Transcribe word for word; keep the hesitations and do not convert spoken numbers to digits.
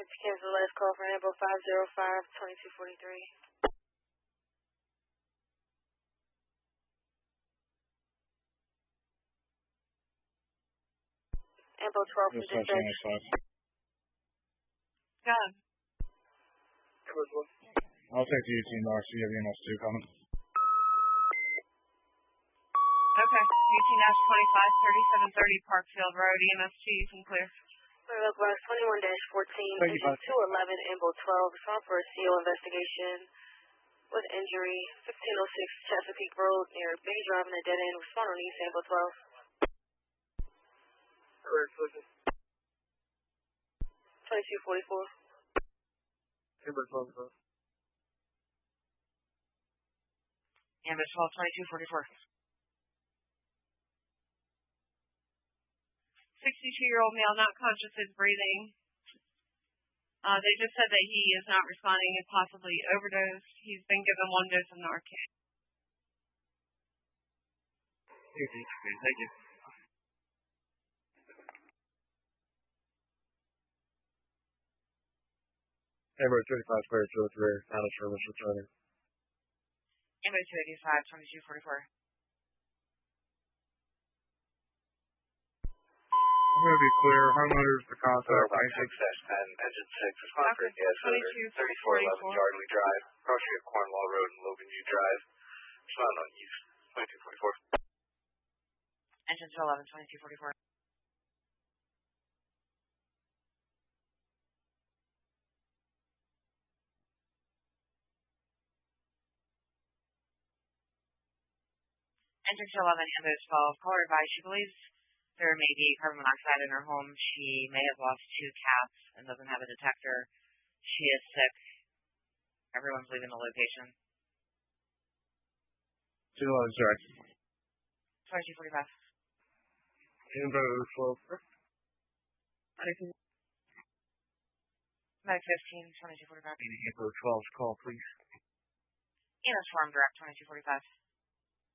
fifty cancel the last call for Ambo five zero five, twenty-two forty-three. Ambo twelve from dispatch. Go ahead. I'll take the eighteen dollars C of E M S two coming. Okay. eighteen twenty-five, thirty-seven thirty Parkfield Road, E M S two, you can clear. Look, twenty-one fourteen, engine two eleven, Ambo twelve, respond for a C O investigation with injury, fifteen oh six Chesapeake Road near Bay Drive in a dead end, respond on East Ambo twelve. Correct, listen. twenty-two forty-four. Amber twelve, twelve. Amber twelve, twenty-two forty-four. sixty-two-year-old male, not conscious, is breathing. Uh, they just said that he is not responding and possibly overdosed. He's been given one dose of Narcan. Thank you. Amber thirty-five, square two oh three, out of service returning. Amber two eighty-five, twenty-two forty-four. I'm going to be clear. Homeowners to contact six ten, engine six, respond for gas odor, thirty-four eleven Yardley Drive, crossing of Cornwall Road and Logan U Drive. Respond on East, twenty-two forty-four. Engine two eleven, twenty-two forty-four. Engine two eleven, Amber twelve, caller advised she believes there may be carbon monoxide in her home. She may have lost two cats and doesn't have a detector. She is sick. Everyone's leaving the location. two eleven, sorry. twenty-two forty-five. Amber twelve. Medic fifteen, twenty-two forty-five. Amber twelve, call please. Amber Swarm Direct, twenty-two forty-five.